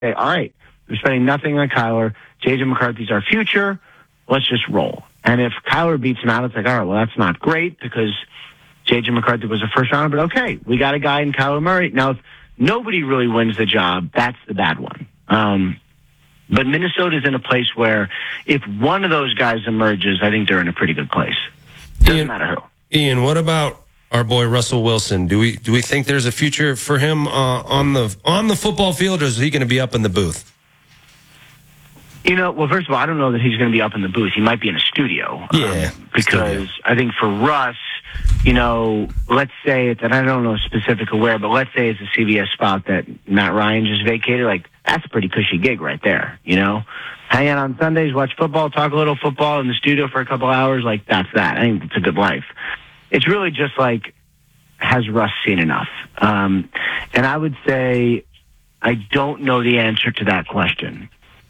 say, all right, we're spending nothing on Kyler. J.J. McCarthy's our future. Let's just roll. And if Kyler beats him out, it's like, all right, well, that's not great because J.J. McCarthy was a first rounder, but okay, we got a guy in Kyler Murray. Now, if nobody really wins the job, that's the bad one. But Minnesota's in a place where if one of those guys emerges, I think they're in a pretty good place. Doesn't matter who. Ian, what about our boy Russell Wilson? Do we think there's a future for him on the football field, or is he going to be up in the booth? Well, first of all, I don't know that he's going to be up in the booth. He might be in a studio. Yeah. Because I think for Russ, let's say it's, and I don't know specifically where, but let's say it's a CBS spot that Matt Ryan just vacated. Like, that's a pretty cushy gig right there, Hang out on Sundays, watch football, talk a little football in the studio for a couple hours. Like, that's that. I think it's a good life. It's really just like, has Russ seen enough? And I would say I don't know the answer to that question.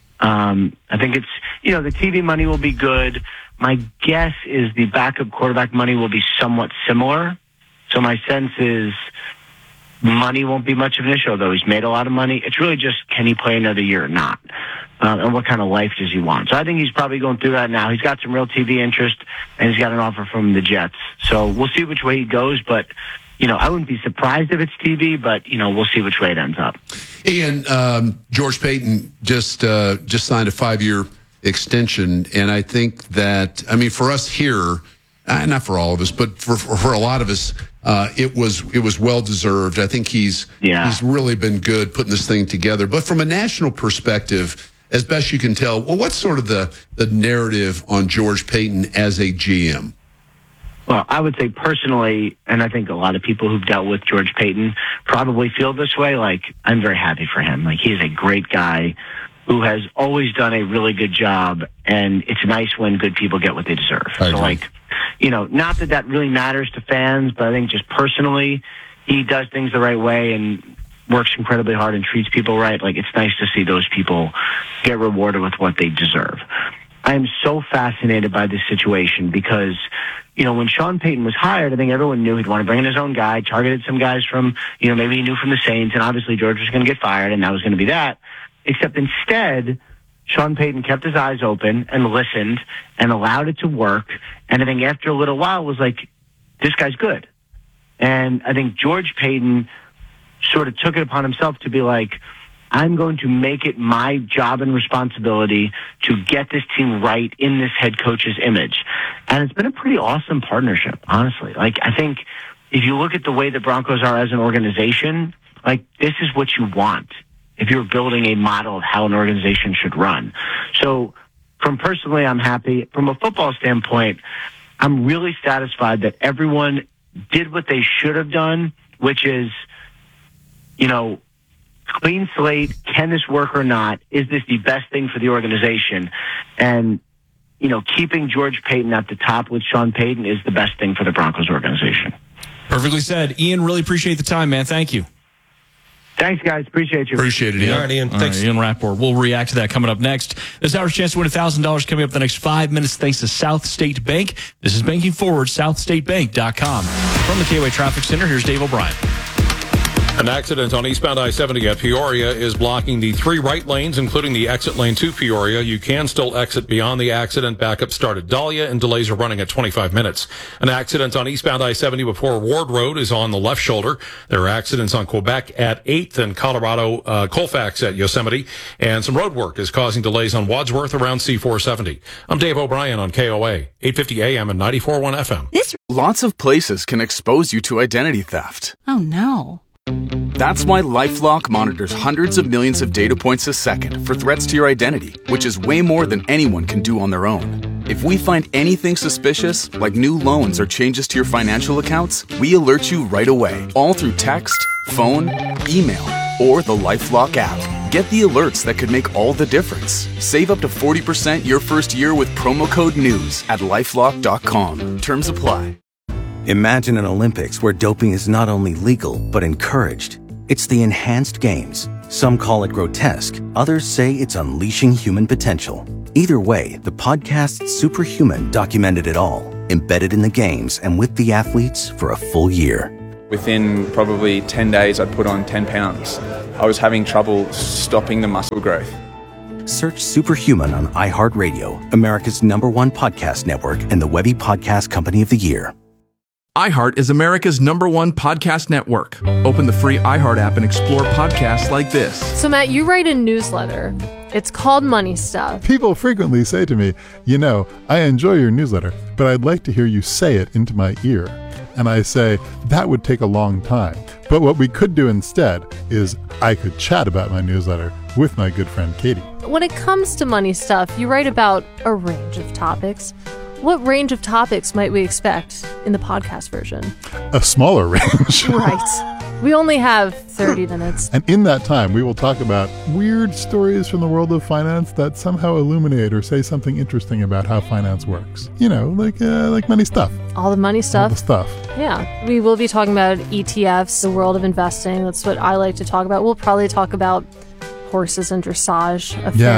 I think it's, the TV money will be good. My guess is the backup quarterback money will be somewhat similar. So my sense is money won't be much of an issue, although he's made a lot of money. It's really just, can he play another year or not? And what kind of life does he want? So I think he's probably going through that now. He's got some real TV interest, and he's got an offer from the Jets. So we'll see which way he goes, but I wouldn't be surprised if it's TV, but, we'll see which way it ends up. Ian, George Paton just signed a 5-year extension, and I think that, for us here, not for all of us, but for a lot of us, it was well deserved. I think he's really been good putting this thing together. But from a national perspective, as best you can tell, well, what's sort of the narrative on George Paton as a GM? Well, I would say personally, and I think a lot of people who've dealt with George Paton probably feel this way, like, I'm very happy for him. Like, he is a great guy who has always done a really good job, and it's nice when good people get what they deserve. Not that really matters to fans, but I think just personally, he does things the right way and works incredibly hard and treats people right. Like, it's nice to see those people get rewarded with what they deserve. I am so fascinated by this situation because, when Sean Payton was hired, I think everyone knew he'd want to bring in his own guy, targeted some guys from, maybe he knew from the Saints, and obviously George was going to get fired, and that was going to be that. Except instead, Sean Payton kept his eyes open and listened and allowed it to work. And I think after a little while was like, this guy's good. And I think George Payton sort of took it upon himself to be like, I'm going to make it my job and responsibility to get this team right in this head coach's image. And it's been a pretty awesome partnership, honestly. Like, I think if you look at the way the Broncos are as an organization, like, this is what you want if you're building a model of how an organization should run. So from personally, I'm happy. From a football standpoint, I'm really satisfied that everyone did what they should have done, which is, clean slate. Can this work or not? Is this the best thing for the organization? And, keeping George Paton at the top with Sean Payton is the best thing for the Broncos organization. Perfectly said. Ian, really appreciate the time, man. Thank you. Thanks, guys. Appreciate you. Appreciate it, Ian. All right, Ian. Thanks. Right, Ian Rappaport. We'll react to that coming up next. This hour's chance to win $1,000 coming up the next 5 minutes thanks to South State Bank. This is Banking Forward, SouthStateBank.com. From the KOA Traffic Center, here's Dave O'Brien. An accident on eastbound I-70 at Peoria is blocking the 3 right lanes, including the exit lane to Peoria. You can still exit beyond the accident. Backup started Dahlia, and delays are running at 25 minutes. An accident on eastbound I-70 before Ward Road is on the left shoulder. There are accidents on Quebec at 8th and Colorado Colfax at Yosemite. And some road work is causing delays on Wadsworth around C-470. I'm Dave O'Brien on KOA, 850 AM and 94.1 FM. Lots of places can expose you to identity theft. Oh, no. That's why LifeLock monitors hundreds of millions of data points a second for threats to your identity, which is way more than anyone can do on their own. If we find anything suspicious, like new loans or changes to your financial accounts, we alert you right away, all through text, phone, email, or the LifeLock app. Get the alerts that could make all the difference. Save up to 40% your first year with promo code NEWS at LifeLock.com. Terms apply. Imagine an Olympics where doping is not only legal, but encouraged. It's the enhanced games. Some call it grotesque. Others say it's unleashing human potential. Either way, the podcast Superhuman documented it all, embedded in the games and with the athletes for a full year. Within probably 10 days, I'd put on 10 pounds. I was having trouble stopping the muscle growth. Search Superhuman on iHeartRadio, America's #1 podcast network and the Webby Podcast Company of the Year. iHeart is America's #1 podcast network. Open the free iHeart app and explore podcasts like this. So, Matt, you write a newsletter. It's called Money Stuff. People frequently say to me, I enjoy your newsletter, but I'd like to hear you say it into my ear. And I say, that would take a long time. But what we could do instead is I could chat about my newsletter with my good friend Katie. When it comes to money stuff, you write about a range of topics. What range of topics might we expect in the podcast version? A smaller range. Right. We only have 30 minutes. And in that time, we will talk about weird stories from the world of finance that somehow illuminate or say something interesting about how finance works. Like money stuff. All the money stuff. All the stuff. Yeah. We will be talking about ETFs, the world of investing. That's what I like to talk about. We'll probably talk about horses and dressage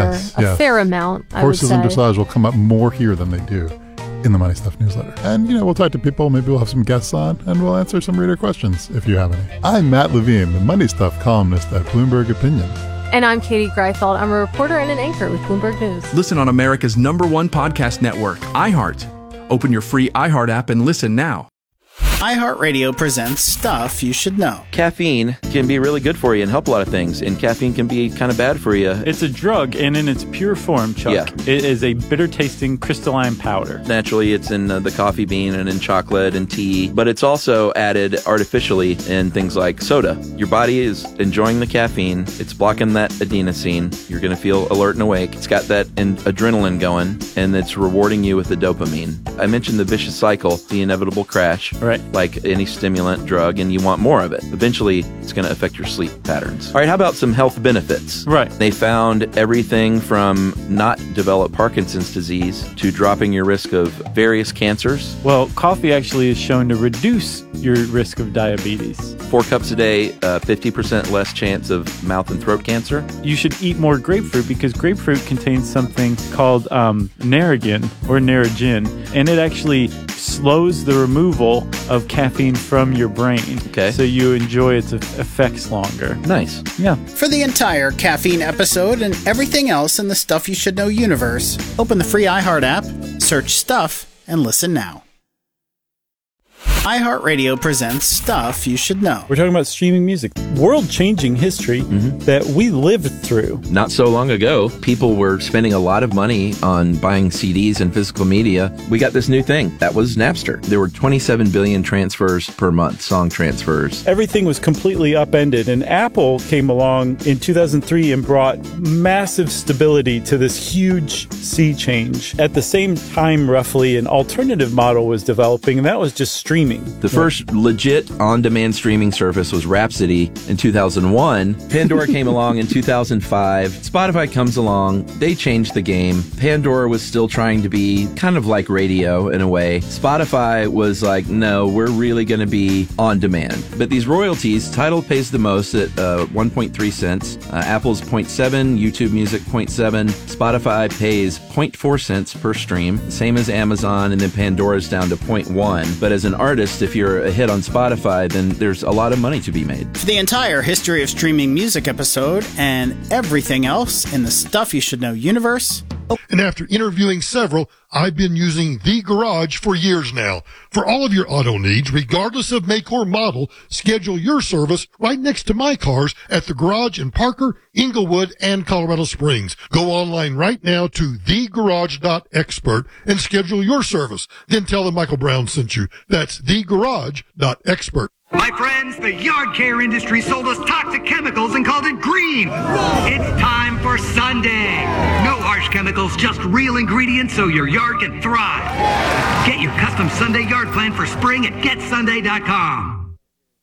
a fair amount, I would say. Horses and dressage will come up more here than they do in the Money Stuff newsletter. And, we'll talk to people, maybe we'll have some guests on, and we'll answer some reader questions if you have any. I'm Matt Levine, the Money Stuff columnist at Bloomberg Opinion. And I'm Katie Greifeld. I'm a reporter and an anchor with Bloomberg News. Listen on America's #1 podcast network, iHeart. Open your free iHeart app and listen now. iHeartRadio presents Stuff You Should Know. Caffeine can be really good for you and help a lot of things, and caffeine can be kind of bad for you. It's a drug, and in its pure form, Chuck, it is a bitter-tasting crystalline powder. Naturally, it's in the coffee bean and in chocolate and tea, but it's also added artificially in things like soda. Your body is enjoying the caffeine. It's blocking that adenosine. You're going to feel alert and awake. It's got that adrenaline going, and it's rewarding you with the dopamine. I mentioned the vicious cycle, the inevitable crash. Right. Like any stimulant drug, and you want more of it. Eventually, it's going to affect your sleep patterns. All right, how about some health benefits? Right. They found everything from not develop Parkinson's disease to dropping your risk of various cancers. Well, coffee actually is shown to reduce your risk of diabetes. 4 cups a day, 50% less chance of mouth and throat cancer. You should eat more grapefruit because grapefruit contains something called Narragin or Narragin, and it actually slows the removal of caffeine from your brain. Okay. So you enjoy its effects longer. Nice. Yeah. For the entire caffeine episode and everything else in the Stuff You Should Know universe, open the free iHeart app, search Stuff, and listen now. iHeartRadio presents Stuff You Should Know. We're talking about streaming music, world-changing history that we lived through. Not so long ago, people were spending a lot of money on buying CDs and physical media. We got this new thing. That was Napster. There were 27 billion transfers per month, song transfers. Everything was completely upended, and Apple came along in 2003 and brought massive stability to this huge sea change. At the same time, roughly, an alternative model was developing, and that was just streaming. The first legit on-demand streaming service was Rhapsody in 2001. Pandora came along in 2005. Spotify comes along. They changed the game. Pandora was still trying to be kind of like radio in a way. Spotify was like, no, we're really going to be on demand. But these royalties, Tidal pays the most at 1.3 cents. Apple's 0.7, YouTube Music 0.7. Spotify pays 0.4 cents per stream, same as Amazon, and then Pandora's down to 0.1. But as an artist, if you're a hit on Spotify, then there's a lot of money to be made. For the entire history of streaming music episode and everything else in the Stuff You Should Know universe. And after interviewing several, I've been using The Garage for years now. For all of your auto needs, regardless of make or model, schedule your service right next to my cars at The Garage in Parker, Inglewood, and Colorado Springs. Go online right now to thegarage.expert and schedule your service. Then tell them Michael Brown sent you. That's thegarage.expert. My friends, the yard care industry sold us toxic chemicals and called it green. It's time for Sunday. No harsh chemicals, just real ingredients so your yard can thrive. Get your custom Sunday yard plan for spring at getsunday.com.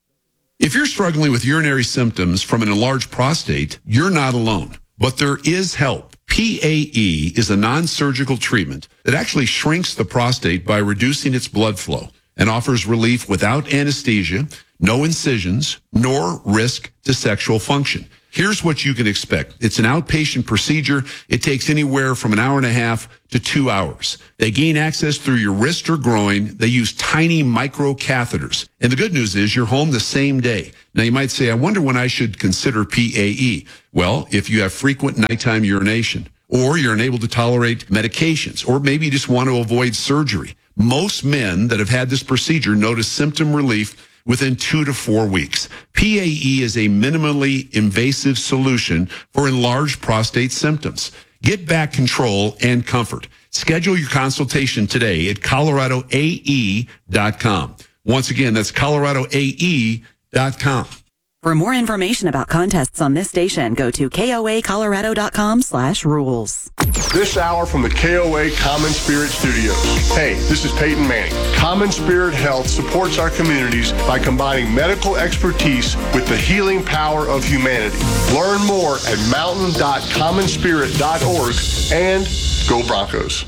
If you're struggling with urinary symptoms from an enlarged prostate, you're not alone. But there is help. PAE is a non-surgical treatment that actually shrinks the prostate by reducing its blood flow and offers relief without anesthesia, no incisions, nor risk to sexual function. Here's what you can expect. It's an outpatient procedure. It takes anywhere from an hour and a half to 2 hours. They gain access through your wrist or groin. They use tiny micro catheters. And the good news is you're home the same day. Now you might say, I wonder when I should consider PAE. Well, if you have frequent nighttime urination, or you're unable to tolerate medications, or maybe you just want to avoid surgery. Most men that have had this procedure notice symptom relief within 2 to 4 weeks. PAE is a minimally invasive solution for enlarged prostate symptoms. Get back control and comfort. Schedule your consultation today at coloradoae.com. Once again, that's coloradoae.com. For more information about contests on this station, go to koacolorado.com/rules. This hour from the KOA Common Spirit Studios. Hey, this is Peyton Manning. Common Spirit Health supports our communities by combining medical expertise with the healing power of humanity. Learn more at mountain.commonspirit.org and go Broncos.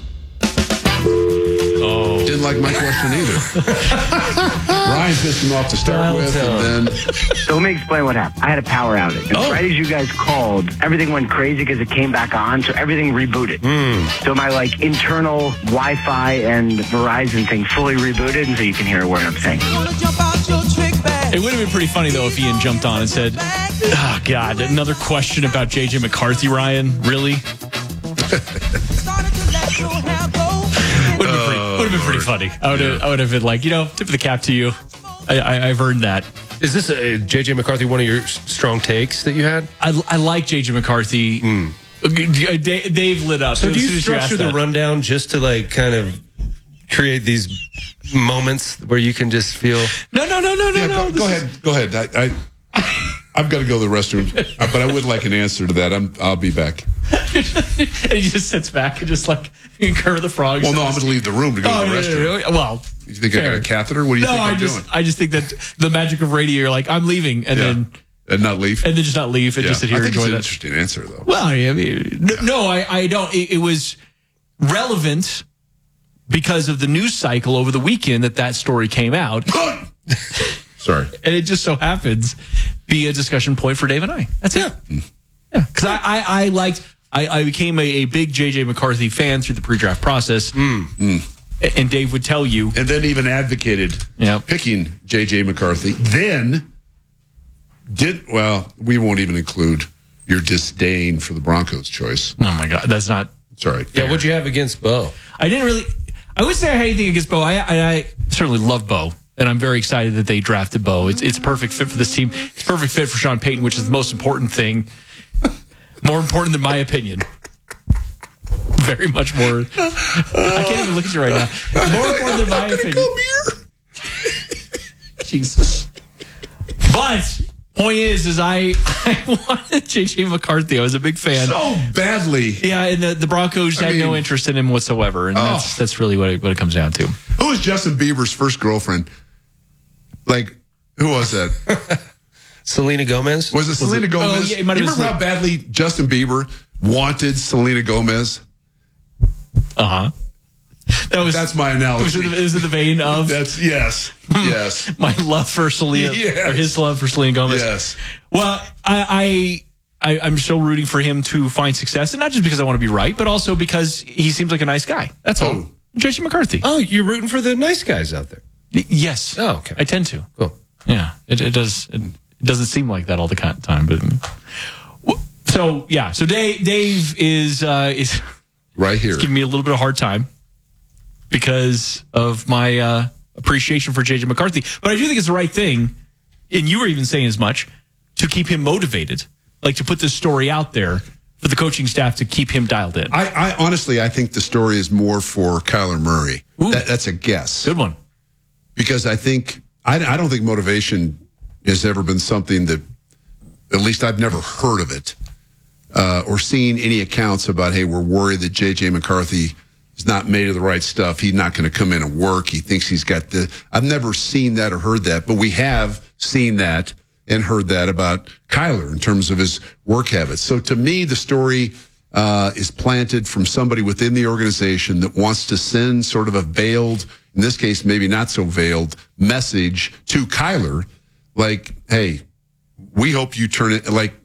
Oh. Didn't like my question either. Ryan pissed him off to start with, and then... So let me explain what happened. I had a power outage. And right as you guys called, everything went crazy because it came back on, so everything rebooted. So my, internal Wi-Fi and Verizon thing fully rebooted, and so you can hear a word I'm saying. It would have been pretty funny, though, if Ian jumped on and said, oh, God, another question about J.J. McCarthy, Ryan? Really? Would have been pretty funny. I would have been like, tip of the cap to you. I've earned that. Is this J.J. McCarthy one of your strong takes that you had? I like J.J. McCarthy. Dave lit up. So do you structure the rundown just to kind of create these moments where you can just feel? No. Go ahead. I've got to go to the restroom, but I would like an answer to that. I'll be back. And he just sits back and just incur the frogs. Well, no, I'm going to leave the room to go to the restroom. Yeah. Well, you think I got a catheter? What do you think I'm doing? I just think that the magic of radio, you're like, I'm leaving, and not leave, and then just not leave, and just sit here and enjoy that. It's an interesting answer, though. Well, I mean, no, I don't. It was relevant because of the news cycle over the weekend that story came out. Sorry. And it just so happens be a discussion point for Dave and I. That's it. Yeah. Because I became a big J.J. McCarthy fan through the pre-draft process. And Dave would tell you. And then even advocated picking J.J. McCarthy. Then we won't even include your disdain for the Broncos choice. Oh, my God. That's not. Sorry. Yeah, what'd you have against Bo? I wouldn't say I had anything against Bo. I certainly love Bo. And I'm very excited that they drafted Bo. It's a perfect fit for this team. It's a perfect fit for Sean Payton, which is the most important thing. More important than my opinion. Very much more. I can't even look at you right now. More important than my opinion. Jesus. But point is I wanted J.J. McCarthy. I was a big fan. So badly. Yeah, and the Broncos had no interest in him whatsoever. And that's really what it comes down to. Who was Justin Bieber's first girlfriend? Who was that? Selena Gomez? Was it Selena Gomez? Oh, yeah, it might have been remember how badly Justin Bieber wanted Selena Gomez? That's my analogy. Is it the vein of? Yes. My love for Selena, or his love for Selena Gomez. Yes. Well, I'm still rooting for him to find success, and not just because I want to be right, but also because he seems like a nice guy. That's all. J.J. McCarthy. Oh, you're rooting for the nice guys out there. Yes. Oh, okay. I tend to. Cool. Yeah. It does. It doesn't seem like that all the time, but. So Dave is right here. Giving me a little bit of a hard time because of my appreciation for J.J. McCarthy. But I do think it's the right thing, and you were even saying as much, to keep him motivated, to put this story out there for the coaching staff to keep him dialed in. I honestly, I think the story is more for Kyler Murray. That's a guess. Good one. Because I don't think motivation has ever been something that, at least I've never heard of it, or seen any accounts about, hey, we're worried that J.J. McCarthy is not made of the right stuff. He's not going to come in and work. He thinks he's got I've never seen that or heard that, but we have seen that and heard that about Kyler in terms of his work habits. So to me, the story is planted from somebody within the organization that wants to send sort of a veiled, in this case, maybe not so veiled, message to Kyler, hey, we hope you turn it,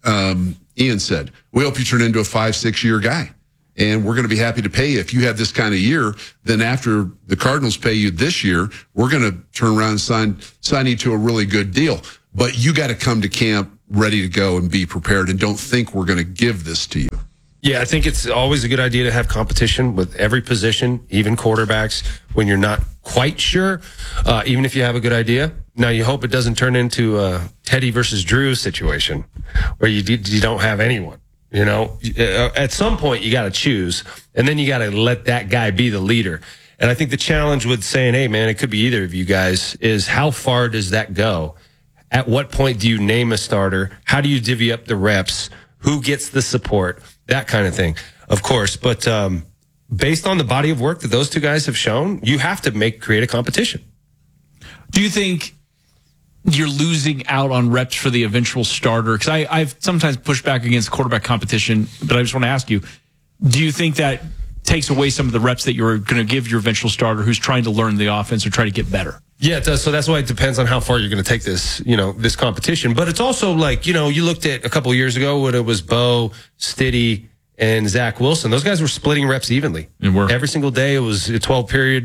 Ian said, we hope you turn into a 5-6 year guy. And we're going to be happy to pay you. If you have this kind of year, then after the Cardinals pay you this year, we're going to turn around and sign you to a really good deal. But you got to come to camp ready to go and be prepared, and don't think we're going to give this to you. Yeah, I think it's always a good idea to have competition with every position, even quarterbacks, when you're not quite sure, even if you have a good idea. Now, you hope it doesn't turn into a Teddy versus Drew situation where you don't have anyone. You know, at some point you got to choose, and then you got to let that guy be the leader. And I think the challenge with saying, hey, man, it could be either of you guys, is how far does that go? At what point do you name a starter? How do you divvy up the reps? Who gets the support? That kind of thing, of course. But based on the body of work that those two guys have shown, you have to create a competition. Do you think you're losing out on reps for the eventual starter? Because I've sometimes pushed back against quarterback competition, but I just want to ask you, do you think that takes away some of the reps that you're going to give your eventual starter who's trying to learn the offense or try to get better? Yeah, it does. So that's why it depends on how far you're going to take this, this competition. But it's also like, you looked at a couple of years ago when it was Bo, Stiddy, and Zach Wilson. Those guys were splitting reps evenly. Every single day it was a 12-play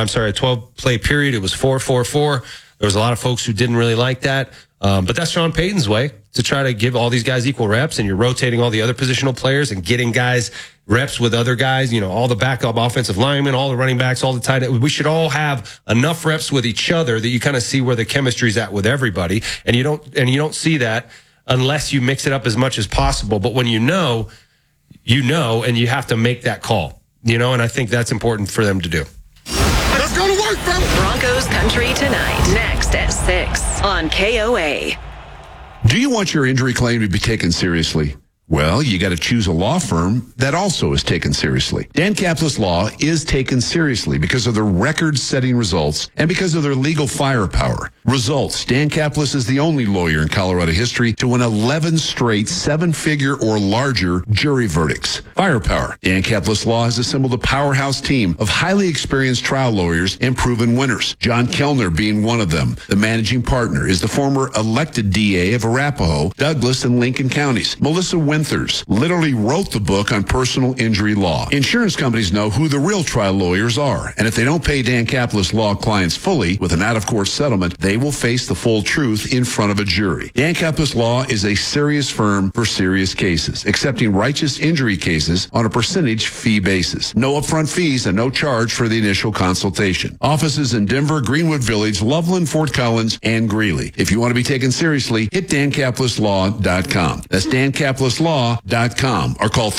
period. It was 4-4-4. There was a lot of folks who didn't really like that. But that's Sean Payton's way, to try to give all these guys equal reps, and you're rotating all the other positional players and getting guys reps with other guys, all the backup offensive linemen, all the running backs, all the tight ends. We should all have enough reps with each other that you kind of see where the chemistry's at with everybody. And you don't see that unless you mix it up as much as possible. But when you know, and you have to make that call, and I think that's important for them to do. Let's go to work, fella. Broncos Country tonight, next at 6 on KOA. Do you want your injury claim to be taken seriously? Well, you got to choose a law firm that also is taken seriously. Dan Caplis Law is taken seriously because of their record-setting results and because of their legal firepower. Results: Dan Caplis is the only lawyer in Colorado history to win 11 straight 7-figure or larger jury verdicts. Firepower: Dan Caplis Law has assembled a powerhouse team of highly experienced trial lawyers and proven winners, John Kellner being one of them. The managing partner is the former elected DA of Arapahoe, Douglas, and Lincoln counties, Melissa Winthers, literally wrote the book on personal injury law. Insurance companies know who the real trial lawyers are, and if they don't pay Dan Caplis Law clients fully with an out-of-court settlement, they will face the full truth in front of a jury. Dan Caplis Law is a serious firm for serious cases, accepting righteous injury cases on a percentage fee basis. No upfront fees and no charge for the initial consultation. Offices in Denver, Greenwood Village, Loveland, Fort Collins, and Greeley. If you want to be taken seriously, hit DanCaplisLaw.com. That's DanCaplisLaw.com, or call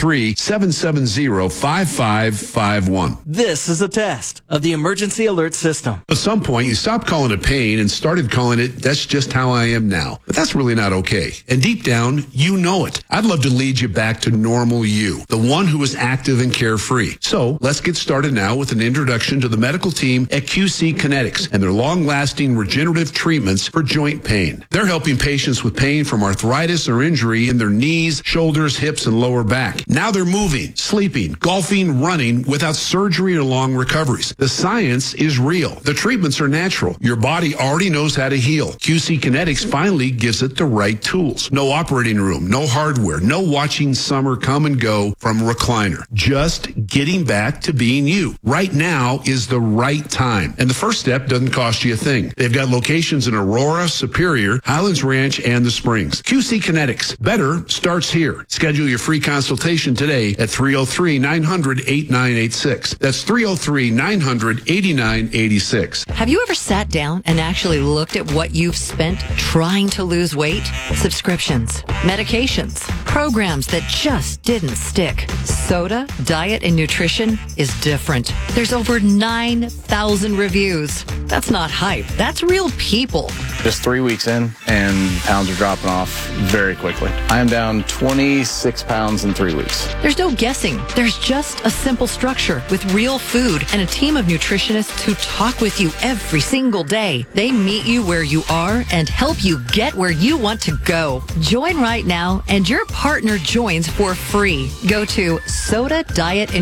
303-770-5551. This is a test of the emergency alert system. At some point, you stopped calling it pain and started calling it, that's just how I am now. But that's really not okay. And deep down, you know it. I'd love to lead you back to normal you, the one who is active and carefree. So let's get started now with an introduction to the medical team at QC Kinetics and their long-lasting regenerative treatments for joint pain. They're helping patients with pain from arthritis or injury in their knees, shoulders, hips, and lower back. Now they're moving, sleeping, golfing, running without surgery or long recoveries. The science is real. The treatments are natural. Your body already knows how to heal. QC Kinetics finally gives it the right tools. No operating room, no hardware, no watching summer come and go from recliner. Just getting back to being you. Right now is the right time. And the first step doesn't cost you a thing. They've got locations in Aurora, Superior, Highlands Ranch, and the Springs. QC Kinetics. Better starts here. Schedule your free consultation today at 303-900-8986. That's 303-900-8986. Have you ever sat down and actually looked at what you've spent trying to lose weight? Subscriptions, medications, programs that just didn't stick. Soda, diet, and nutrition is different. There's over 9,000 reviews. That's not hype. That's real people. Just 3 weeks in, and pounds are dropping off very quickly. I am down 26 pounds in 3 weeks. There's no guessing. There's just a simple structure with real food and a team of nutritionists who talk with you every single day. They meet you where you are and help you get where you want to go. Join right now, and your partner joins for free. Go to sodadietandnutrition.com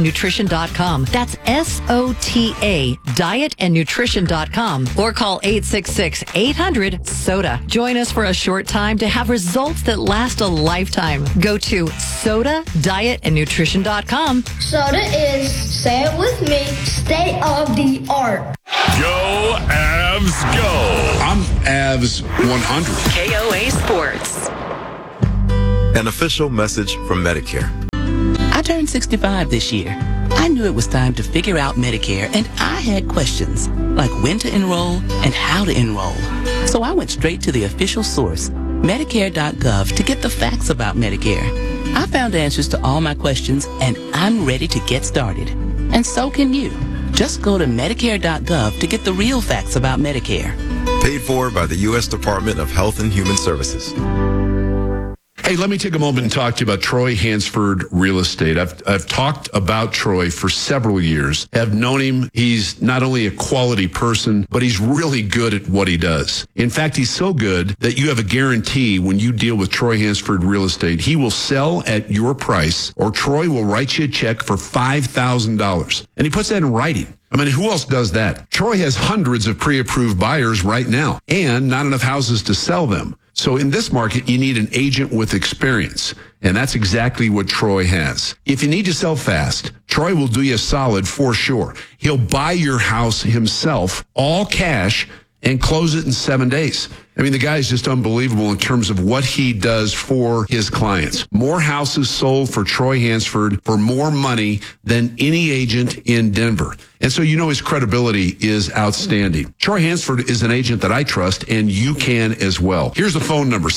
SOTA-DietandNutrition.com. That's SOTA, dietandnutrition.com. Or call 866-800-SOTA. Join us for a short time to have results that last a lifetime. Go to SOTA-Dietandnutrition.com. Soda is, say it with me, state of the art. Go Avs go! I'm Avs 100. KOA Sports. An official message from Medicare. I turned 65 this year. I knew it was time to figure out Medicare, and I had questions, like when to enroll and how to enroll. So I went straight to the official source, Medicare.gov, to get the facts about Medicare. I found answers to all my questions, and I'm ready to get started. And so can you. Just go to Medicare.gov to get the real facts about Medicare. Paid for by the U.S. Department of Health and Human Services. Hey, let me take a moment and talk to you about Troy Hansford Real Estate. I've talked about Troy for several years. I've known him. He's not only a quality person, but he's really good at what he does. In fact, he's so good that you have a guarantee when you deal with Troy Hansford Real Estate. He will sell at your price, or Troy will write you a check for $5,000. And he puts that in writing. I mean, who else does that? Troy has hundreds of pre-approved buyers right now and not enough houses to sell them. So in this market, you need an agent with experience. And that's exactly what Troy has. If you need to sell fast, Troy will do you a solid for sure. He'll buy your house himself, all cash, and close it in 7 days. I mean, the guy is just unbelievable in terms of what he does for his clients. More houses sold for Troy Hansford for more money than any agent in Denver. And so you know his credibility is outstanding. Troy Hansford is an agent that I trust, and you can as well. Here's the phone number,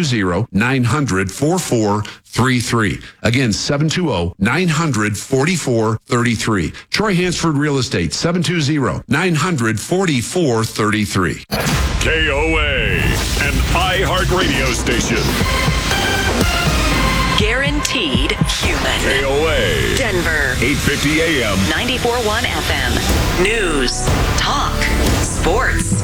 720-900-4433. Again, 720-900-4433. Troy Hansford Real Estate, 720-900-4433. KOA, an iHeartRadio station. Guaranteed human. KOA. Denver. 850 AM. 94.1 FM. News. Talk. Sports.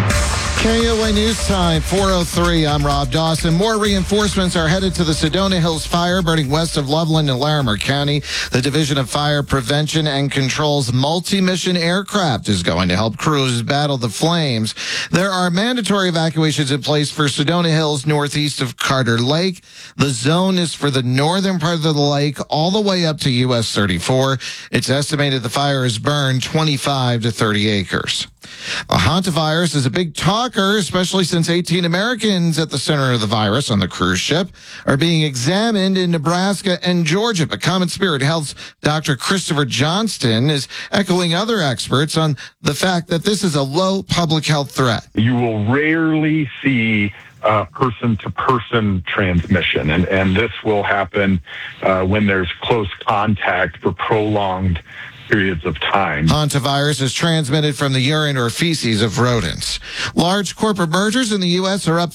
KOA News Time, 4:03. I'm Rob Dawson. More reinforcements are headed to the Sedona Hills fire burning west of Loveland and Larimer County. The Division of Fire Prevention and Control's multi-mission aircraft is going to help crews battle the flames. There are mandatory evacuations in place for Sedona Hills northeast of Carter Lake. The zone is for the northern part of the lake all the way up to US 34. It's estimated the fire has burned 25 to 30 acres. The hantavirus is a big talker, especially since 18 Americans at the center of the virus on the cruise ship are being examined in Nebraska and Georgia. But Common Spirit Health's Dr. Christopher Johnston is echoing other experts on the fact that this is a low public health threat. You will rarely see person-to-person transmission, and this will happen when there's close contact for prolonged periods of time. Hantavirus is transmitted from the urine or feces of rodents. Large corporate mergers in the U.S. are up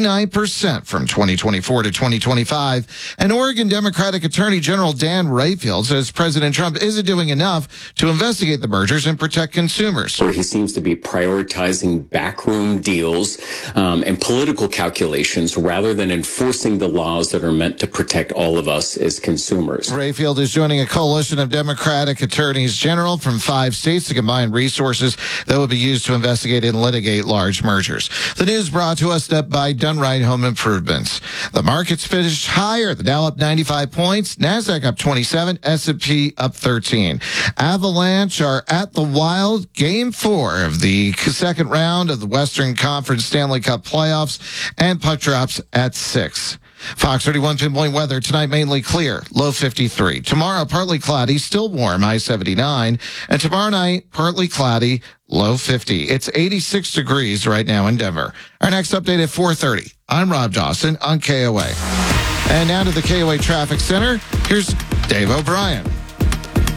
49% from 2024 to 2025. And Oregon Democratic Attorney General Dan Rayfield says President Trump isn't doing enough to investigate the mergers and protect consumers. He seems to be prioritizing backroom deals and political calculations rather than enforcing the laws that are meant to protect all of us as consumers. Rayfield is joining a coalition of Democratic attorneys general from 5 states to combine resources that will be used to investigate and litigate large mergers. The news brought to us by Dunright Home Improvements. The markets finished higher. The Dow up 95 points, NASDAQ up 27, S&P up 13. Avalanche are at the Wild, Game 4 of the second round of the Western Conference Stanley Cup playoffs, and puck drops at 6. Fox 31 pinpoint weather. Tonight, mainly clear, low 53. Tomorrow, partly cloudy, still warm, high 79. And tomorrow night, partly cloudy, low 50. It's 86 degrees right now in Denver. Our next update at 4:30. I'm Rob Dawson on KOA. And now to the KOA Traffic Center. Here's Dave O'Brien.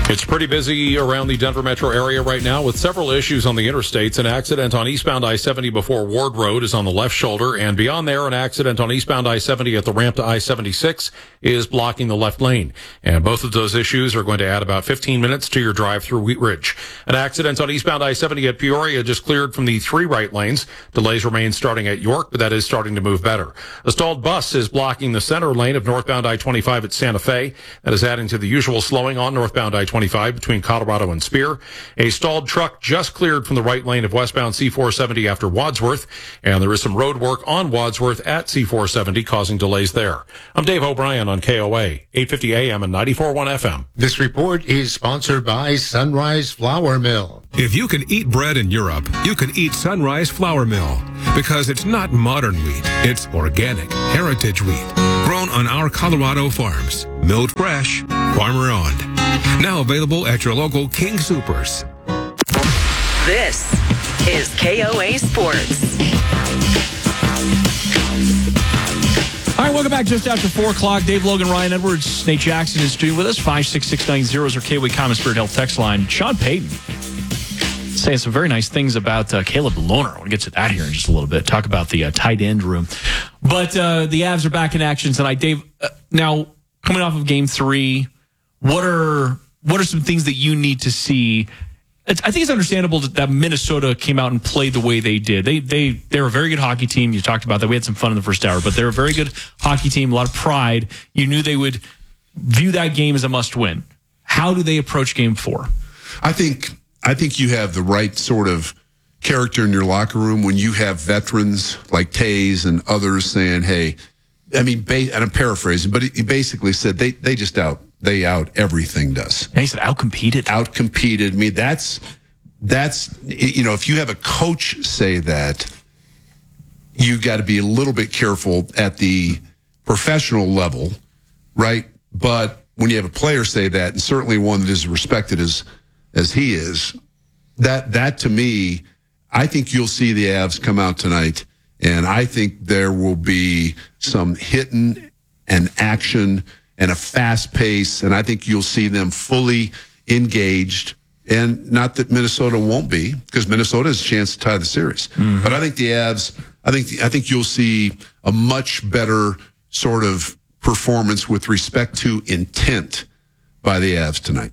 It's pretty busy around the Denver metro area right now with several issues on the interstates. An accident on eastbound I-70 before Ward Road is on the left shoulder, and beyond there, an accident on eastbound I-70 at the ramp to I-76 is blocking the left lane. And both of those issues are going to add about 15 minutes to your drive through Wheat Ridge. An accident on eastbound I-70 at Peoria just cleared from the 3 right lanes. Delays remain starting at York, but that is starting to move better. A stalled bus is blocking the center lane of northbound I-25 at Santa Fe. That is adding to the usual slowing on northbound I-25 between Colorado and Spear. A stalled truck just cleared from the right lane of westbound C470 after Wadsworth, and there is some road work on Wadsworth at C470 causing delays there. I'm Dave O'Brien on KOA, 850 AM and 94.1 FM. This report is sponsored by Sunrise Flour Mill. If you can eat bread in Europe, you can eat Sunrise Flour Mill, because it's not modern wheat, it's organic, heritage wheat, grown on our Colorado farms, milled fresh, farmer-owned. Now available at your local King Soopers. This is KOA Sports. All right, welcome back just after 4 o'clock. Dave Logan, Ryan Edwards, Nate Jackson is studio with us. 56690 is our KOA Common Spirit Health text line. Sean Payton saying some very nice things about Caleb Lohner. We'll get to that here in just a little bit. Talk about the tight end room. But the Avs are back in action tonight. Dave, now coming off of Game 3, what are some things that you need to see? I think it's understandable that Minnesota came out and played the way they did. They're a very good hockey team. You talked about that. We had some fun in the first hour, but they're a very good hockey team, a lot of pride. You knew they would view that game as a must-win. How do they approach Game 4? I think you have the right sort of character in your locker room when you have veterans like Tays and others saying, hey, I mean, and I'm paraphrasing, but he basically said they just out everything does. And he said outcompeted. I mean, that's if you have a coach say that, you got to be a little bit careful at the professional level, right? But when you have a player say that, and certainly one that is respected as he is, that to me, I think you'll see the Avs come out tonight, and I think there will be some hitting and action and a fast pace, and I think you'll see them fully engaged. And not that Minnesota won't be, because Minnesota has a chance to tie the series. Mm-hmm. But I think the Avs, I think you'll see a much better sort of performance with respect to intent by the Avs tonight.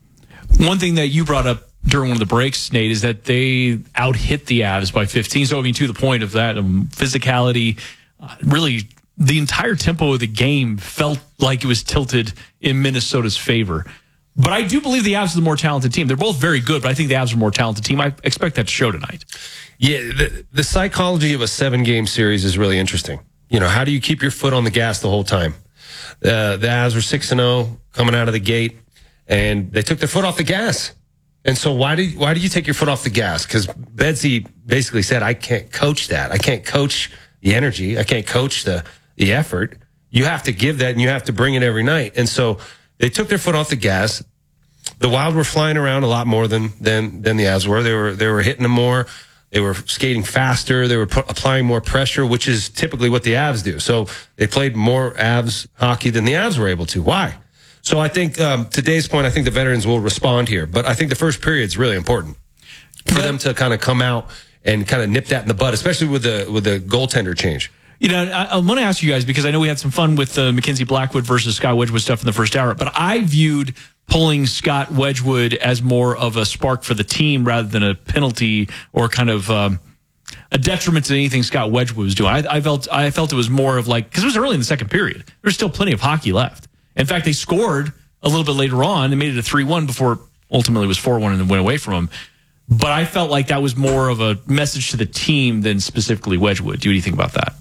One thing that you brought up during one of the breaks, Nate, is that they out-hit the Avs by 15. So, I mean, to the point of that, physicality, really the entire tempo of the game felt like it was tilted in Minnesota's favor. But I do believe the Avs are the more talented team. They're both very good, but I think the Avs are a more talented team. I expect that to show tonight. Yeah, the psychology of a 7-game series is really interesting. You know, how do you keep your foot on the gas the whole time? The Avs were 6-0 coming out of the gate, and they took their foot off the gas. And so why do you take your foot off the gas? Because Bedsy basically said, I can't coach that. I can't coach the energy. I can't coach the effort. You have to give that, and you have to bring it every night. And so they took their foot off the gas. The Wild were flying around a lot more than the Avs were. They were hitting them more. They were skating faster. They were applying more pressure, which is typically what the Avs do. So they played more Avs hockey than the Avs were able to. Why? So I think today's point, I think the veterans will respond here. But I think the first period is really important for them to kind of come out and kind of nip that in the bud, especially with the goaltender change. You know, I want to ask you guys, because I know we had some fun with Mackenzie Blackwood versus Scott Wedgwood stuff in the first hour, but I viewed pulling Scott Wedgwood as more of a spark for the team rather than a penalty or kind of a detriment to anything Scott Wedgwood was doing. I felt it was more of like, because it was early in the second period. There's still plenty of hockey left. In fact, they scored a little bit later on and made it a 3-1 before ultimately it was 4-1 and then went away from them. But I felt like that was more of a message to the team than specifically Wedgwood. What do you think about that?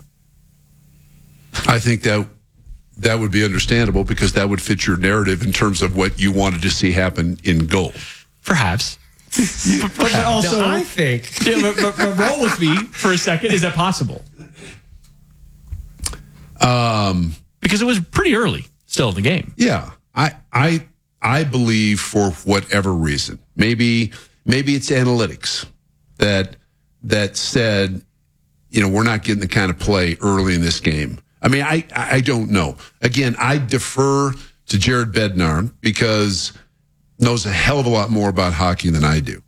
I think that would be understandable, because that would fit your narrative in terms of what you wanted to see happen in goal. Perhaps. But also, no, I think. Yeah, but roll with me for a second. Is that possible? Because it was pretty early still in the game. Yeah. I believe, for whatever reason, maybe it's analytics that said, we're not getting the kind of play early in this game. I mean, I don't know. Again, I defer to Jared Bednar, because knows a hell of a lot more about hockey than I do.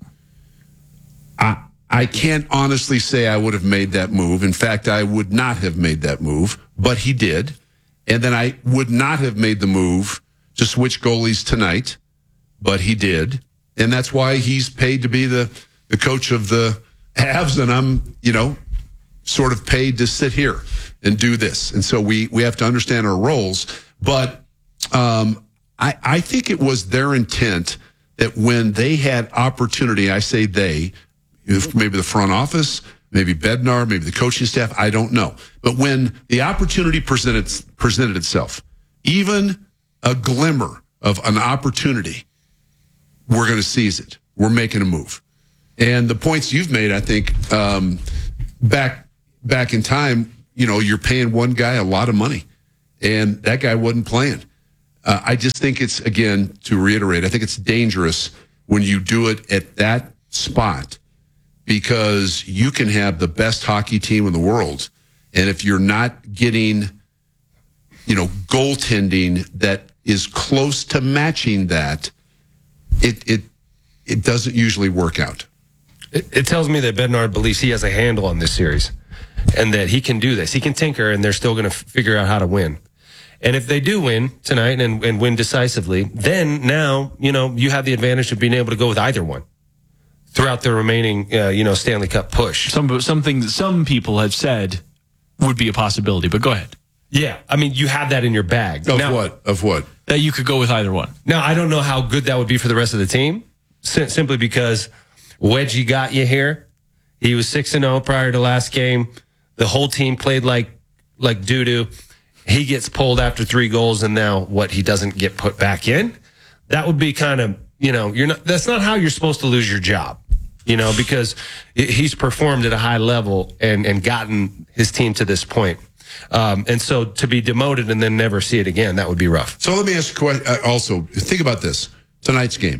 I can't honestly say I would have made that move. In fact, I would not have made that move, but he did. And then I would not have made the move to switch goalies tonight, but he did. And that's why he's paid to be the coach of the Avs, and I'm, sort of paid to sit here and do this. And so we have to understand our roles. But I think it was their intent that when they had opportunity, I say they, maybe the front office, maybe Bednar, maybe the coaching staff, I don't know. But when the opportunity presented itself, even a glimmer of an opportunity, we're going to seize it. We're making a move. And the points you've made, I think, back in time, you're paying one guy a lot of money, and that guy wasn't playing. I just think it's, again, to reiterate, I think it's dangerous when you do it at that spot, because you can have the best hockey team in the world, and if you're not getting, goaltending that is close to matching that, it doesn't usually work out. It tells me that Bednar believes he has a handle on this series and that he can do this. He can tinker, and they're still going to figure out how to win. And if they do win tonight and win decisively, then now, you have the advantage of being able to go with either one throughout the remaining, Stanley Cup push. Something that some people have said would be a possibility, but go ahead. Yeah, I mean, you have that in your bag. Of what? That you could go with either one. Now, I don't know how good that would be for the rest of the team, simply because Wedgie got you here. He was 6-0 prior to last game. The whole team played like doo-doo. He gets pulled after 3 goals, and now he doesn't get put back in. That would be kind of, that's not how you're supposed to lose your job, because he's performed at a high level and gotten his team to this point. And so to be demoted and then never see it again, that would be rough. So let me ask you a question. Also, think about this. Tonight's game.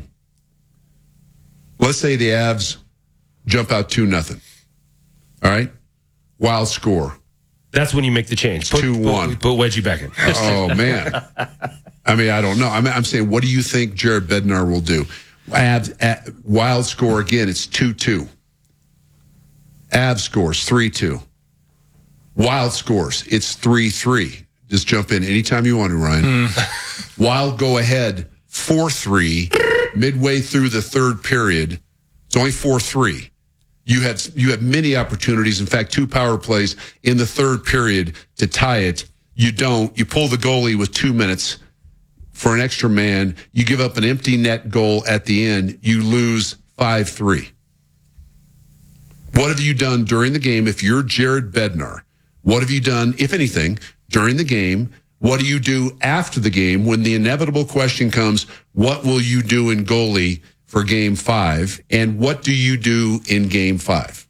Let's say the Avs jump out 2-0. All right? Wild score. That's when you make the change. 2-1. Put Wedgie back in. Oh, man. I mean, I don't know. I'm saying, what do you think Jared Bednar will do? Avs, wild score again, it's 2-2. Avs scores 3-2. Wild scores, it's 3-3. Just jump in anytime you want to, Ryan. Wild go ahead 4-3 midway through the third period. It's only 4-3. You had many opportunities, in fact, 2 power plays in the third period to tie it. You don't. You pull the goalie with 2 minutes for an extra man. You give up an empty net goal at the end. You lose 5-3. What have you done during the game if you're Jared Bednar? What have you done, if anything, during the game? What do you do after the game when the inevitable question comes, what will you do in goalie for Game 5? And what do you do in Game 5?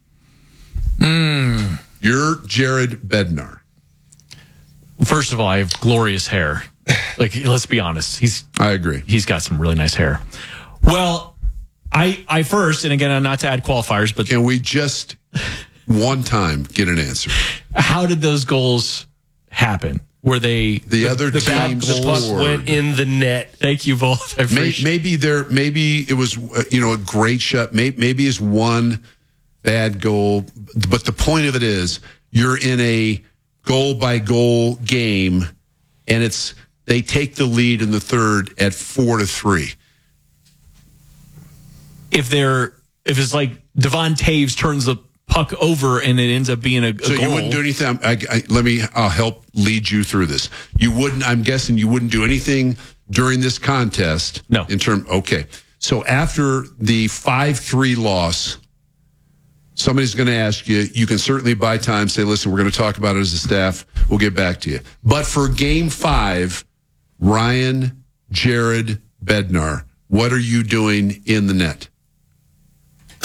You're Jared Bednar. First of all, I have glorious hair. Let's be honest. I agree. He's got some really nice hair. Well, I first, and again, not to add qualifiers, but can we just one time get an answer? How did those goals happen? Were they the other team the puck went in the net? Thank you both. Maybe it was a great shot. Maybe it's one bad goal, but the point of it is you're in a goal by goal game, and they take the lead in the third at 4-3. If it's like Devon Taves turns the puck over and it ends up being a goal. You wouldn't do anything. I'll help lead you through this. You wouldn't. I'm guessing you wouldn't do anything during this contest. No. Okay. So after the 5-3 loss, somebody's going to ask you. You can certainly buy time. Say, listen, we're going to talk about it as a staff. We'll get back to you. But for Game 5, Ryan, Jared Bednar, what are you doing in the net?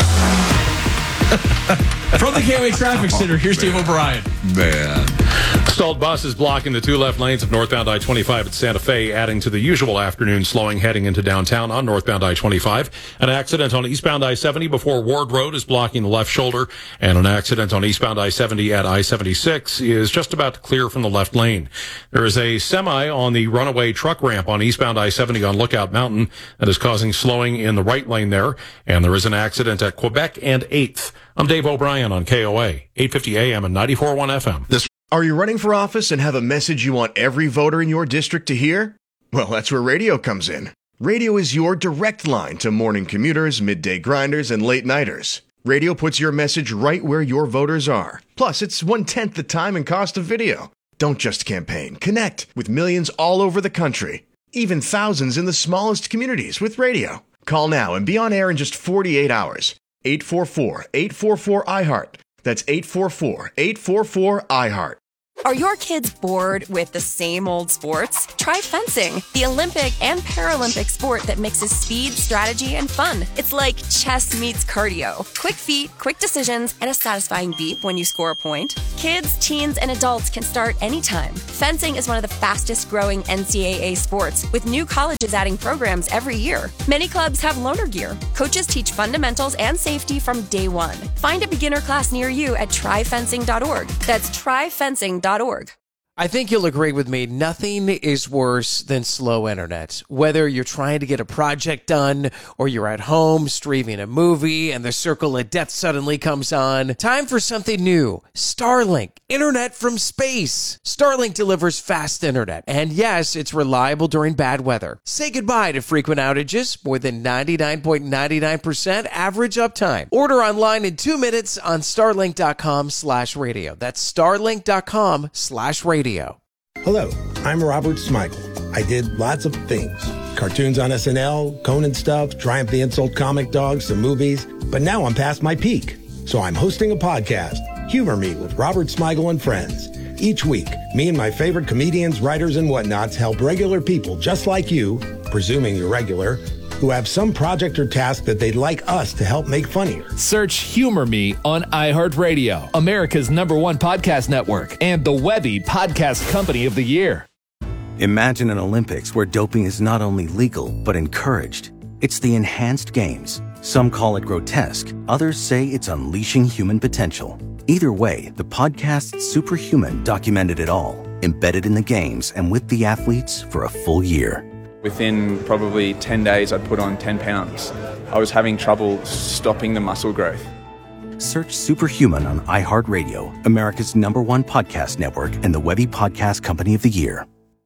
From the KOA Traffic Center, here's Steve O'Brien. Man. Stalled bus is blocking the two left lanes of northbound I-25 at Santa Fe, adding to the usual afternoon slowing heading into downtown on northbound I-25. An accident on eastbound I-70 before Ward Road is blocking the left shoulder, and an accident on eastbound I-70 at I-76 is just about to clear from the left lane. There is a semi on the runaway truck ramp on eastbound I-70 on Lookout Mountain that is causing slowing in the right lane there, and there is an accident at Quebec and 8th. I'm Dave O'Brien on KOA, 850 AM and 94.1 FM. Are you running for office and have a message you want every voter in your district to hear? Well, that's where radio comes in. Radio is your direct line to morning commuters, midday grinders, and late nighters. Radio puts your message right where your voters are. Plus, it's 1/10 the time and cost of video. Don't just campaign. Connect with millions all over the country, even thousands in the smallest communities with radio. Call now and be on air in just 48 hours. 844-844-IHEART. That's 844-844-IHEART. Are your kids bored with the same old sports? Try fencing, the Olympic and Paralympic sport that mixes speed, strategy, and fun. It's like chess meets cardio. Quick feet, quick decisions, and a satisfying beep when you score a point. Kids, teens, and adults can start anytime. Fencing is one of the fastest growing NCAA sports, with new colleges adding programs every year. Many clubs have loaner gear. Coaches teach fundamentals and safety from day one. Find a beginner class near you at tryfencing.org. That's tryfencing.org. I think you'll agree with me. Nothing is worse than slow internet. Whether you're trying to get a project done or you're at home streaming a movie and the circle of death suddenly comes on. Time for something new. Starlink. Internet from space. Starlink delivers fast internet. And yes, it's reliable during bad weather. Say goodbye to frequent outages. More than 99.99% average uptime. Order online in 2 minutes on starlink.com/radio. That's starlink.com/radio. Hello, I'm Robert Smigel. I did lots of things. Cartoons on SNL, Conan stuff, Triumph the Insult comic dogs, some movies. But now I'm past my peak. So I'm hosting a podcast, Humor Me with Robert Smigel and Friends. Each week, me and my favorite comedians, writers, and whatnots help regular people just like you, presuming you're regular, who have some project or task that they'd like us to help make funnier. Search Humor Me on iHeartRadio, America's #1 podcast network, and the Webby Podcast Company of the Year. Imagine an Olympics where doping is not only legal, but encouraged. It's the enhanced games. Some call it grotesque. Others say it's unleashing human potential. Either way, the podcast Superhuman documented it all, embedded in the games and with the athletes for a full year. Within probably 10 days, I'd put on 10 pounds. I was having trouble stopping the muscle growth. Search Superhuman on iHeartRadio, America's #1 podcast network, and the Webby Podcast Company of the Year.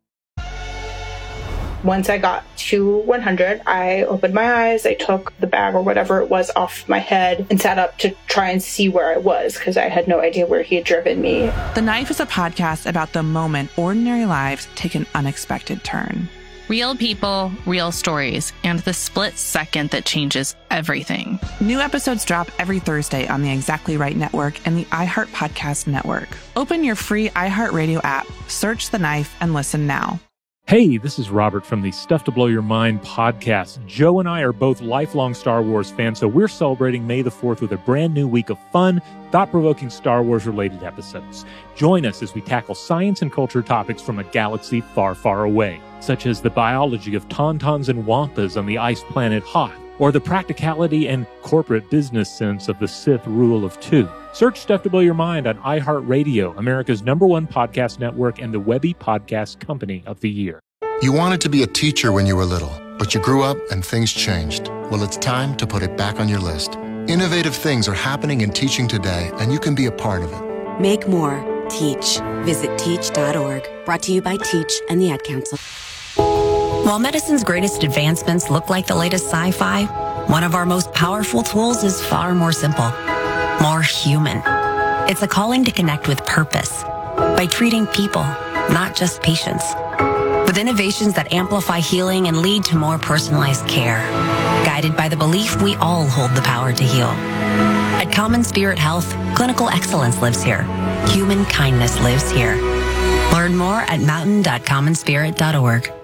Once I got to 100, I opened my eyes, I took the bag or whatever it was off my head and sat up to try and see where I was because I had no idea where he had driven me. The Knife is a podcast about the moment ordinary lives take an unexpected turn. Real people, real stories, and the split second that changes everything. New episodes drop every Thursday on the Exactly Right Network and the iHeart Podcast Network. Open your free iHeartRadio app, search The Knife, and listen now. Hey, this is Robert from the Stuff to Blow Your Mind podcast. Joe and I are both lifelong Star Wars fans, so we're celebrating May the 4th with a brand new week of fun, thought-provoking Star Wars-related episodes. Join us as we tackle science and culture topics from a galaxy far, far away, such as the biology of tauntauns and wampas on the ice planet Hoth, or the practicality and corporate business sense of the Sith rule of two. Search Stuff to Blow Your Mind on iHeartRadio, America's #1 podcast network, and the Webby Podcast Company of the Year. You wanted to be a teacher when you were little, but you grew up and things changed. Well, it's time to put it back on your list. Innovative things are happening in teaching today, and you can be a part of it. Make more. Teach. Visit teach.org. Brought to you by Teach and the Ad Council. While medicine's greatest advancements look like the latest sci-fi, one of our most powerful tools is far more simple, more human. It's a calling to connect with purpose by treating people, not just patients, with innovations that amplify healing and lead to more personalized care, guided by the belief we all hold the power to heal. At Common Spirit Health, clinical excellence lives here. Human kindness lives here. Learn more at mountain.commonspirit.org.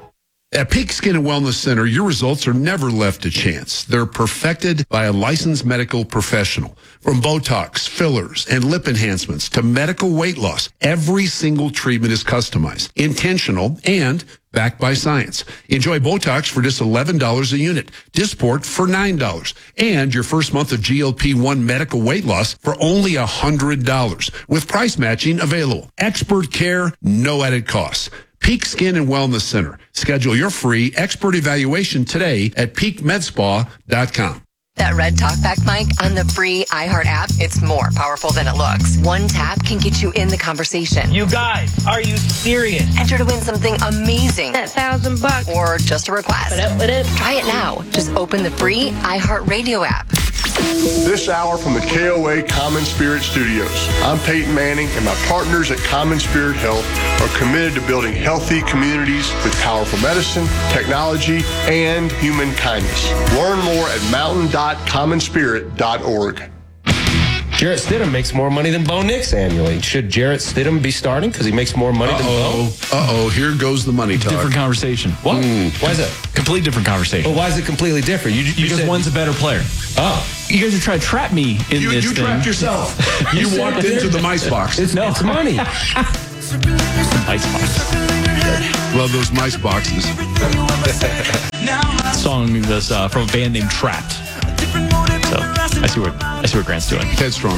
At Peak Skin and Wellness Center, your results are never left to chance. They're perfected by a licensed medical professional. From Botox, fillers, and lip enhancements to medical weight loss, every single treatment is customized, intentional, and backed by science. Enjoy Botox for just $11 a unit, Dysport for $9, and your first month of GLP-1 medical weight loss for only $100, with price matching available. Expert care, no added costs. Peak Skin and Wellness Center. Schedule your free expert evaluation today at peakmedspa.com. That red talkback mic on the free iHeart app, it's more powerful than it looks. One tap can get you in the conversation. You guys, are you serious? Enter to win something amazing. That $1,000. Or just a request. Try it now. Just open the free iHeart Radio app. This hour from the KOA Common Spirit Studios. I'm Peyton Manning, and my partners at Common Spirit Health are committed to building healthy communities with powerful medicine, technology, and human kindness. Learn more at mountain.commonspirit.org. Jarrett Stidham makes more money than Bo Nix annually. Should Jarrett Stidham be starting because he makes more money than Bo? Here goes the money talk. Different conversation. What? Why is that? Complete different conversation. Well, why is it completely different? You because said one's a better player. Oh. You guys are trying to trap me in this You thing. trapped yourself. You walked into the mice box. It's money. Mice box. Love those mice boxes. Song was from a band named Trapped. So I see what Grant's doing. Headstrong.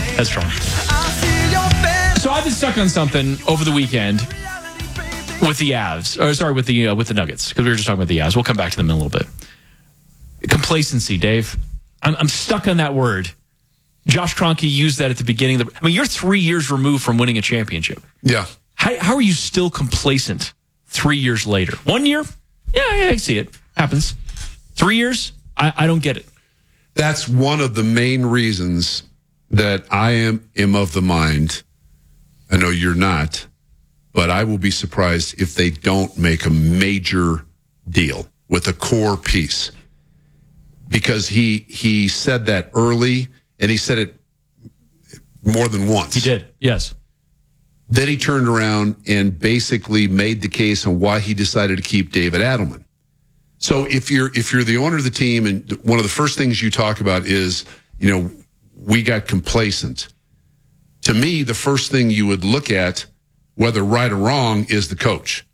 So I've been stuck on something over the weekend with the Avs. Or sorry, with the Nuggets, because we were just talking about the Avs. We'll come back to them in a little bit. Complacency, Dave. I'm stuck on that word. Josh Kroenke used that at the beginning of the. You're 3 years removed from winning a championship. Yeah. How are you still complacent 3 years later? 1 year? Yeah, I see it. Happens. 3 years? I don't get it. That's one of the main reasons that I am of the mind. I know you're not, but I will be surprised if they don't make a major deal with a core piece. Because he said that early, and he said it more than once. He did, yes. Then he turned around and basically made the case on why he decided to keep David Adelman. So if you're the owner of the team, and one of the first things you talk about is, we got complacent. To me, the first thing you would look at, whether right or wrong, is the coach.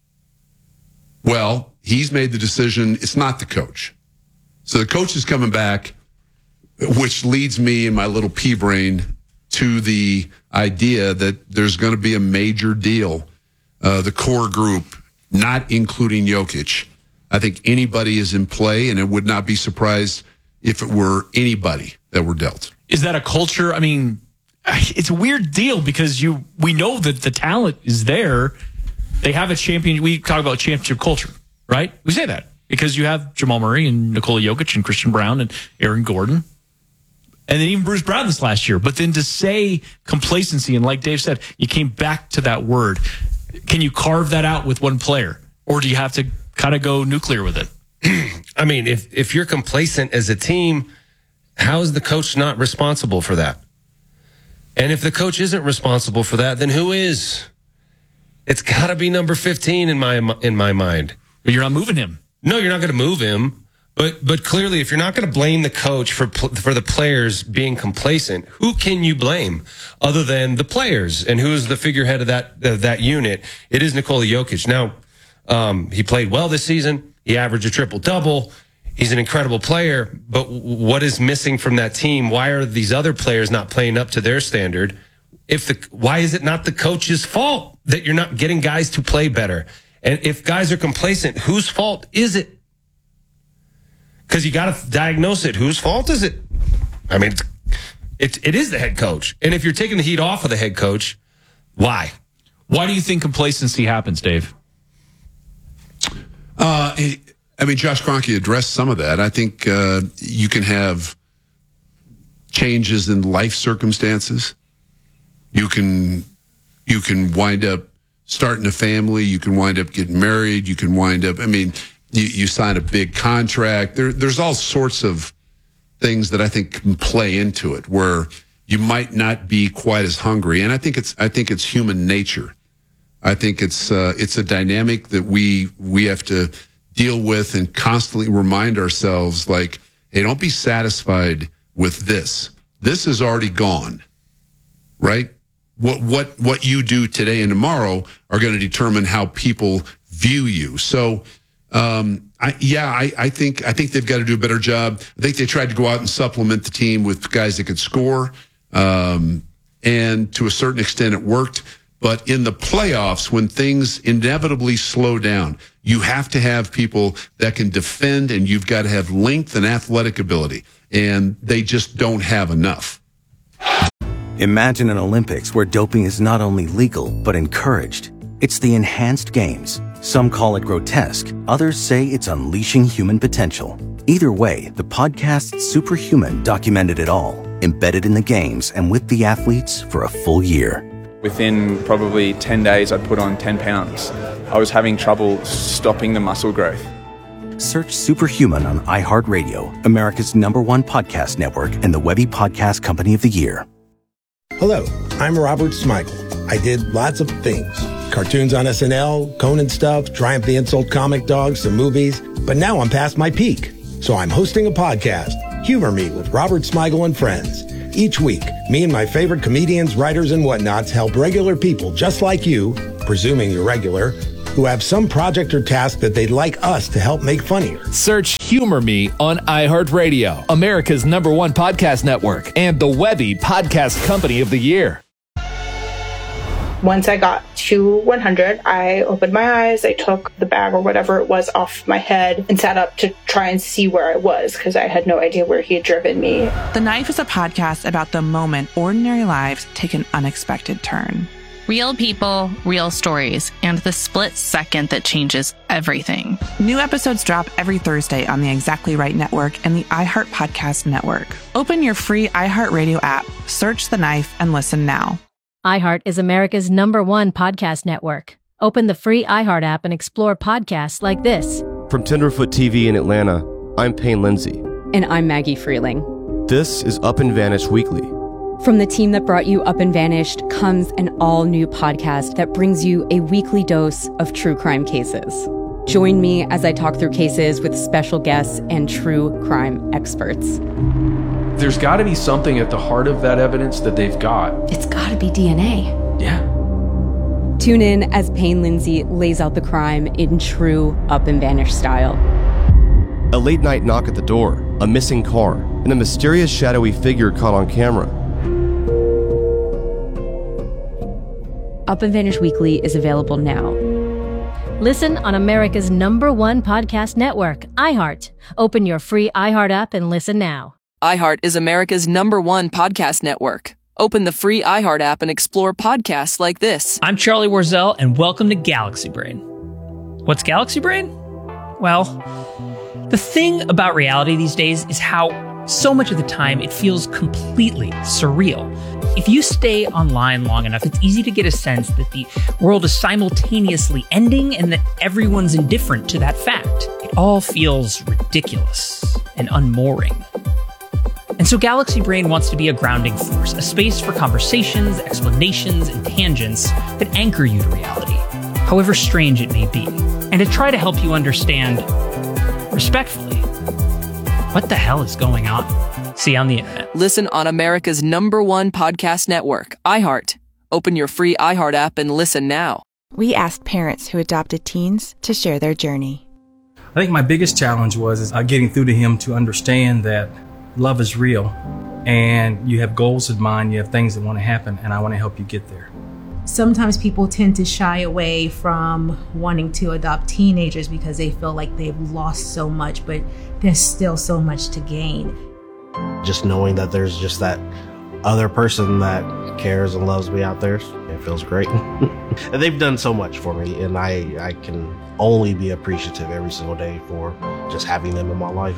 Well, he's made the decision. It's not the coach. So the coach is coming back, which leads me in my little pea brain to the idea that there's going to be a major deal. The core group, not including Jokic. I think anybody is in play, and it would not be surprised if it were anybody that were dealt. Is that a culture? I mean, it's a weird deal because we know that the talent is there. They have a champion. We talk about championship culture, right? We say that because you have Jamal Murray and Nikola Jokic and Christian Brown and Aaron Gordon. And then even Bruce Brown this last year. But then to say complacency, and like Dave said, you came back to that word. Can you carve that out with one player? Or do you have to kind of go nuclear with it? I mean, if you're complacent as a team, how is the coach not responsible for that? And if the coach isn't responsible for that, then who is? It's got to be number 15 in my mind. But you're not moving him. No, you're not going to move him. But clearly, if you're not going to blame the coach for the players being complacent, who can you blame other than the players? And who's the figurehead of that unit? It is Nikola Jokic. Now, he played well this season. He averaged a triple-double. He's an incredible player. But what is missing from that team? Why are these other players not playing up to their standard? Why is it not the coach's fault that you're not getting guys to play better? And if guys are complacent, whose fault is it? Because you got to diagnose it. Whose fault is it? I mean, it is the head coach. And if you're taking the heat off of the head coach, why? Why do you think complacency happens, Dave? I mean, Josh Kroenke addressed some of that. I think you can have changes in life circumstances. You can wind up starting a family. You can wind up getting married. You can wind up, you sign a big contract. There's all sorts of things that I think can play into it where you might not be quite as hungry. And I think it's human nature. I think it's a dynamic that we have to deal with and constantly remind ourselves, like, hey, don't be satisfied with this. This is already gone, right? What you do today and tomorrow are going to determine how people view you. So, I think they've got to do a better job. I think they tried to go out and supplement the team with guys that could score, and to a certain extent it worked. But in the playoffs, when things inevitably slow down, you have to have people that can defend, and you've got to have length and athletic ability, and they just don't have enough. Imagine an Olympics where doping is not only legal, but encouraged. It's the enhanced games. Some call it grotesque. Others say it's unleashing human potential. Either way, the podcast Superhuman documented it all, embedded in the games and with the athletes for a full year. Within probably 10 days, I'd put on 10 pounds. I was having trouble stopping the muscle growth. Search Superhuman on iHeartRadio, America's #1 podcast network, and the Webby Podcast Company of the Year. Hello, I'm Robert Smigel. I did lots of things. Cartoons on SNL, Conan stuff, Triumph the Insult comic dogs, some movies. But now I'm past my peak. So I'm hosting a podcast, Humor Me with Robert Smigel and Friends. Each week, me and my favorite comedians, writers, and whatnots help regular people just like you, presuming you're regular, who have some project or task that they'd like us to help make funnier. Search Humor Me on iHeartRadio, America's #1 podcast network, and the Webby Podcast Company of the Year. Once I got to 100, I opened my eyes, I took the bag or whatever it was off my head and sat up to try and see where I was because I had no idea where he had driven me. The Knife is a podcast about the moment ordinary lives take an unexpected turn. Real people, real stories, and the split second that changes everything. New episodes drop every Thursday on the Exactly Right Network and the iHeart Podcast Network. Open your free iHeartRadio app, search The Knife, and listen now. iHeart is America's #1 podcast network. Open the free iHeart app and explore podcasts like this. From Tenderfoot TV in Atlanta, I'm Payne Lindsay. And I'm Maggie Freeling. This is Up and Vanished Weekly. From the team that brought you Up and Vanished comes an all-new podcast that brings you a weekly dose of true crime cases. Join me as I talk through cases with special guests and true crime experts. There's got to be something at the heart of that evidence that they've got. It's got to be DNA. Yeah. Tune in as Payne Lindsay lays out the crime in true Up and Vanished style. A late night knock at the door, a missing car, and a mysterious shadowy figure caught on camera. Up and Vanished Weekly is available now. Listen on America's #1 podcast network, iHeart. Open your free iHeart app and listen now. iHeart is America's #1 podcast network. Open the free iHeart app and explore podcasts like this. I'm Charlie Warzel, and welcome to Galaxy Brain. What's Galaxy Brain? Well, the thing about reality these days is how so much of the time it feels completely surreal. If you stay online long enough, it's easy to get a sense that the world is simultaneously ending and that everyone's indifferent to that fact. It all feels ridiculous and unmooring. And so Galaxy Brain wants to be a grounding force, a space for conversations, explanations, and tangents that anchor you to reality, however strange it may be, and to try to help you understand, respectfully, what the hell is going on? See you on the internet. Listen on America's #1 podcast network, iHeart. Open your free iHeart app and listen now. We asked parents who adopted teens to share their journey. I think my biggest challenge was getting through to him to understand that love is real and you have goals in mind, you have things that want to happen, and I want to help you get there. Sometimes people tend to shy away from wanting to adopt teenagers because they feel like they've lost so much, but there's still so much to gain. Just knowing that there's just that other person that cares and loves me out there, it feels great. And they've done so much for me, and I can only be appreciative every single day for just having them in my life.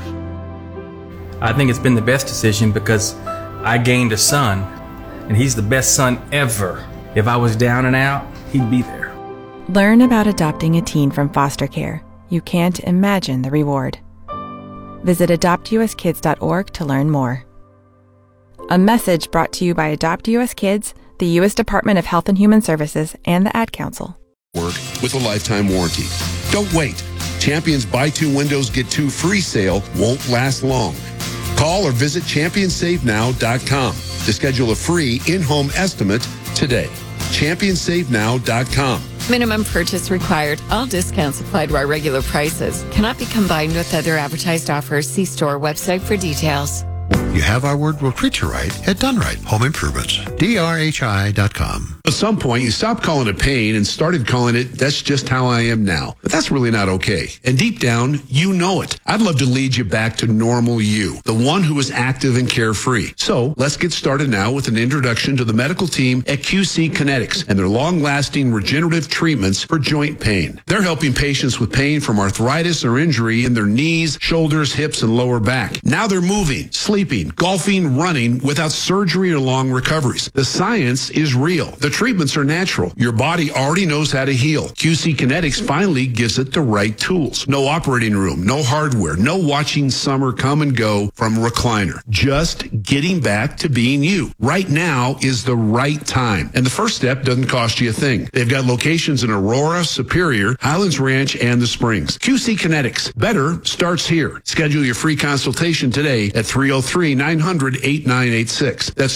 I think it's been the best decision because I gained a son, and he's the best son ever. If I was down and out, he'd be there. Learn about adopting a teen from foster care. You can't imagine the reward. Visit adoptuskids.org to learn more. A message brought to you by Adopt US Kids, the U.S. Department of Health and Human Services, and the Ad Council. With a lifetime warranty. Don't wait. Champion's buy 2 windows, get 2 free sale won't last long. Call or visit ChampionSaveNow.com to schedule a free in-home estimate today. ChampionSaveNow.com. Minimum purchase required. All discounts applied to our regular prices. Cannot be combined with other advertised offers. See store website for details. You have our word will treat you right at Dunright Home Improvements. DRHI.com. At some point, you stopped calling it pain and started calling it, that's just how I am now. But that's really not okay. And deep down, you know it. I'd love to lead you back to normal you, the one who is active and carefree. So let's get started now with an introduction to the medical team at QC Kinetics and their long-lasting regenerative treatments for joint pain. They're helping patients with pain from arthritis or injury in their knees, shoulders, hips, and lower back. Now they're moving, sleeping, golfing, running without surgery or long recoveries. The science is real. The treatments are natural. Your body already knows how to heal. QC Kinetics finally gives it the right tools. No operating room, no hardware, no watching summer come and go from a recliner. Just getting back to being you. Right now is the right time. And the first step doesn't cost you a thing. They've got locations in Aurora, Superior, Highlands Ranch, and the Springs. QC Kinetics. Better starts here. Schedule your free consultation today at 303-900-8986. That's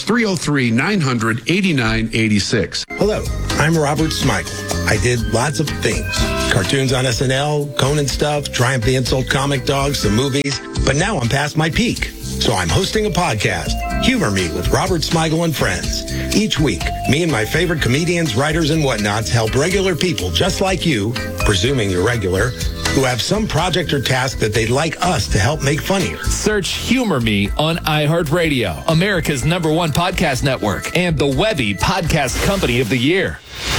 303-900-8986. Hello, I'm Robert Smigel. I did lots of things. Cartoons on SNL, Conan stuff, Triumph the Insult Comic Dog, some movies. But now I'm past my peak. So I'm hosting a podcast, Humor Me with Robert Smigel and Friends. Each week, me and my favorite comedians, writers, and whatnots help regular people just like you, presuming you're regular, who have some project or task that they'd like us to help make funnier. Search Humor Me on iHeartRadio, America's #1 podcast network, and the Webby Podcast Company of the Year.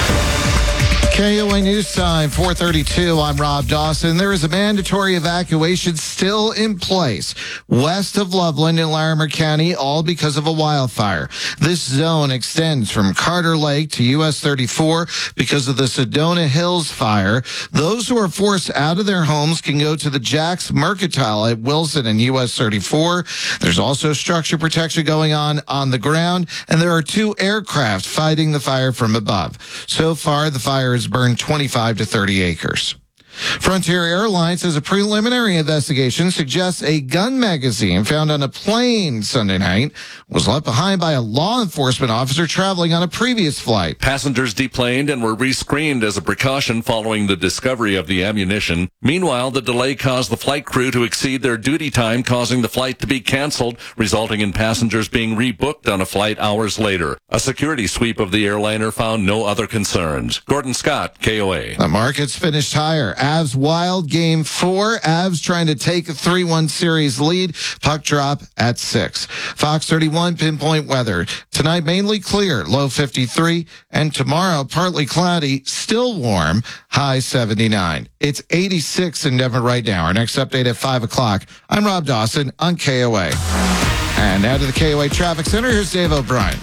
KOA News Time, 4:32. I'm Rob Dawson. There is a mandatory evacuation still in place west of Loveland in Larimer County, all because of a wildfire. This zone extends from Carter Lake to US 34 because of the Sedona Hills fire. Those who are forced out of their homes can go to the Jack's Mercantile at Wilson and US 34. There's also structure protection going on the ground, and there are 2 aircraft fighting the fire from above. So far, the fire is burned 25 to 30 acres. Frontier Airlines says a preliminary investigation suggests a gun magazine found on a plane Sunday night was left behind by a law enforcement officer traveling on a previous flight. Passengers deplaned and were rescreened as a precaution following the discovery of the ammunition. Meanwhile, the delay caused the flight crew to exceed their duty time, causing the flight to be canceled, resulting in passengers being rebooked on a flight hours later. A security sweep of the airliner found no other concerns. Gordon Scott, KOA. The markets finished higher. Avs wild game 4. Avs trying to take a 3-1 series lead. Puck drop at 6. Fox 31 pinpoint weather. Tonight mainly clear, low 53. And tomorrow partly cloudy, still warm, high 79. It's 86 in Denver right now. Our next update at 5 o'clock. I'm Rob Dawson on KOA. And now to the KOA Traffic Center. Here's Dave O'Brien.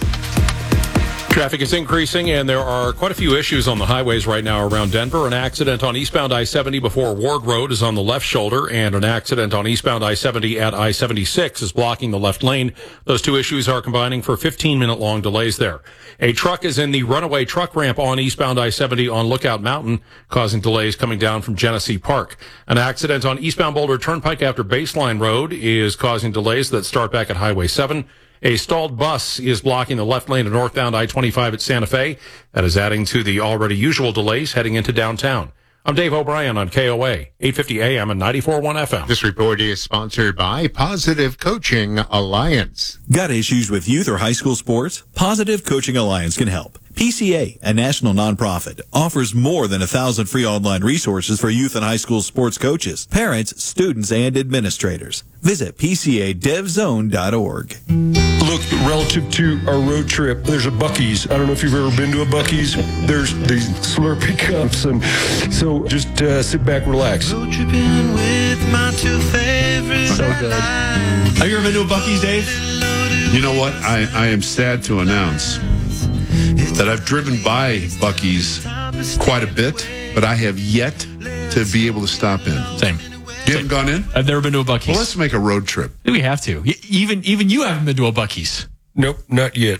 Traffic is increasing, and there are quite a few issues on the highways right now around Denver. An accident on eastbound I-70 before Ward Road is on the left shoulder, and an accident on eastbound I-70 at I-76 is blocking the left lane. Those 2 issues are combining for 15-minute-long delays there. A truck is in the runaway truck ramp on eastbound I-70 on Lookout Mountain, causing delays coming down from Genesee Park. An accident on eastbound Boulder Turnpike after Baseline Road is causing delays that start back at Highway 7. A stalled bus is blocking the left lane of northbound I-25 at Santa Fe. That is adding to the already usual delays heading into downtown. I'm Dave O'Brien on KOA, 850 AM and 94.1 FM. This report is sponsored by Positive Coaching Alliance. Got issues with youth or high school sports? Positive Coaching Alliance can help. PCA, a national nonprofit, offers more than 1,000 free online resources for youth and high school sports coaches, parents, students, and administrators. Visit PCADevZone.org. Look, relative to our road trip, there's a Buc-ee's. I don't know if you've ever been to a Buc-ee's. There's these Slurpee cups, and so just sit back, relax. Road tripping with my 2 favorites. So good. Have you ever been to a Buc-ee's, Dave? You know what? I am sad to announce that I've driven by Buc-ee's quite a bit, but I have yet to be able to stop in. Same. You haven't gone in? I've never been to a Buc-ee's. Well, let's make a road trip. We have to. Even you haven't been to a Buc-ee's. Nope, not yet.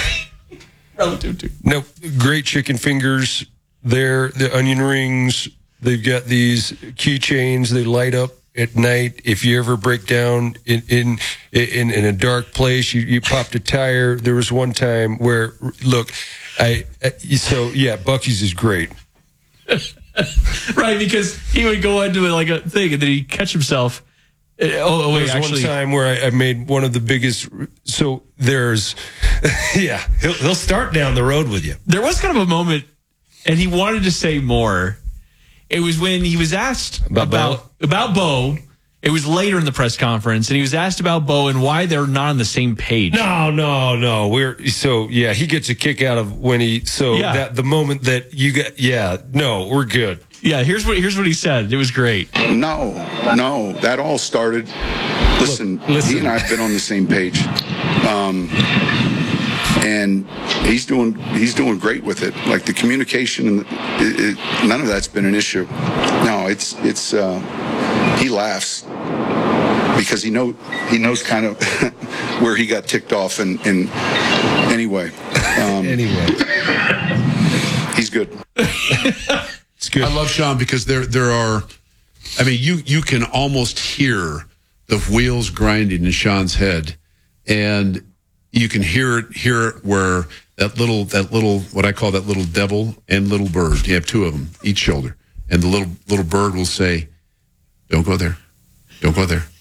Relative to. Nope. Great chicken fingers there, the onion rings, They've got these keychains. They light up at night. If you ever break down in a dark place, you popped a tire. There was one time where, look, Buc-ee's is great. Right, because he would go into like a thing and then he'd catch himself. There's one time where I made one of the biggest. So there's, he'll start down the road with you. There was kind of a moment, and he wanted to say more. It was when he was asked about Bo. It was later in the press conference, and he was asked about Bo and why they're not on the same page. No. He gets a kick out of when that the moment that you get, we're good. Yeah, here's what he said. It was great. No, that all started. Listen, he and I have been on the same page, and he's doing great with it. Like the communication, none of that's been an issue. No, it's he laughs because he knows kind of where he got ticked off, and anyway, he's good. It's good. I love Sean because there are, I mean, you can almost hear the wheels grinding in Sean's head, and you can hear it where that little what I call that little devil and little bird. You have two of them each shoulder, and the little bird will say, "Don't go there, don't go there."